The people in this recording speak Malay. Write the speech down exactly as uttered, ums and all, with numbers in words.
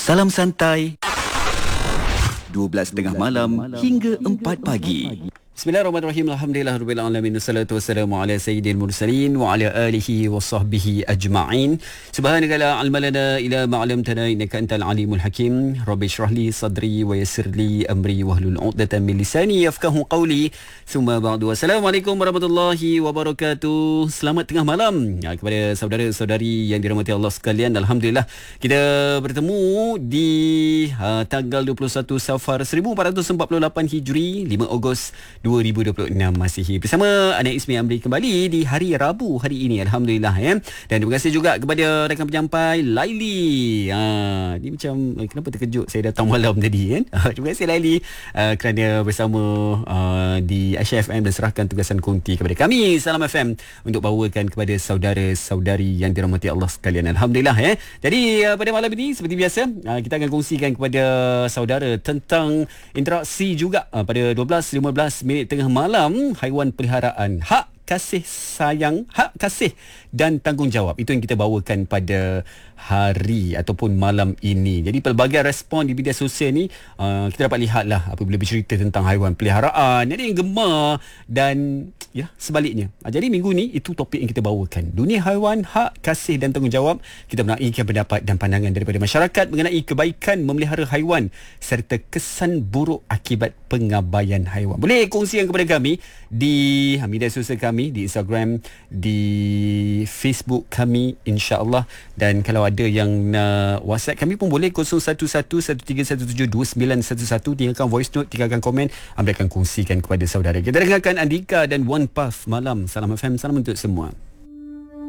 Salam santai. dua belas tiga puluh malam hingga empat pagi. Bismillahirrahmanirrahim. Alhamdulillah rabbil alamin. Wassalatu wassalamu ala sayyidil mursalin wa ala alihi wa sahbihi ajma'in. Subhanaka la ilma lana illa ma 'allamtana innaka antal alimul hakim. Rabbi shrah li sadri wa yassir li amri wahlul 'uqdatam min lisani yafqahu qawli. Summa ba'du. Assalamualaikum warahmatullahi wabarakatuh. Selamat tengah malam ya, kepada saudara-saudari yang dirahmati Allah sekalian. Alhamdulillah kita bertemu di uh, tanggal dua puluh satu Safar seribu empat ratus empat puluh lapan Hijri, lima Ogos dua ribu dua puluh enam Masihi, bersama Ana Ismi Amri kembali di hari Rabu hari ini, alhamdulillah ya. Dan terima kasih juga kepada rakan penyampai Laili. Ha, ni macam kenapa terkejut saya datang malam tadi kan. Ha, terima kasih Laili uh, kerana bersama uh, di Aisyah F M dan serahkan tugasan konti kepada kami Salam F M untuk bawakan kepada saudara-saudari yang dirahmati Allah sekalian. Alhamdulillah ya. Jadi uh, pada malam ini seperti biasa uh, kita akan kongsikan kepada saudara tentang interaksi juga uh, pada dua belas lima belas minit tengah malam, haiwan peliharaan, hak kasih sayang, hak kasih dan tanggungjawab. Itu yang kita bawakan pada hari ataupun malam ini. Jadi pelbagai respon di media sosial ni uh, kita dapat lihatlah apabila bercerita tentang haiwan peliharaan, ada yang gemar dan ya sebaliknya. Uh, jadi minggu ni itu topik yang kita bawakan. Dunia haiwan, hak kasih dan tanggungjawab. Kita menaikkan pendapat dan pandangan daripada masyarakat mengenai kebaikan memelihara haiwan serta kesan buruk akibat pengabaian haiwan. Boleh kongsikan kepada kami di media sosial kami, di Instagram, di Facebook kami insya-Allah. Dan kalau ada yang nak WhatsApp kami pun boleh kosong satu satu satu tiga satu tujuh dua sembilan satu satu. Tinggalkan voice note, tinggalkan komen, Ambil akan kongsikan kepada saudara. Kita dengarkan Andika dan One Puff Malam. Salam F M, salam untuk semua.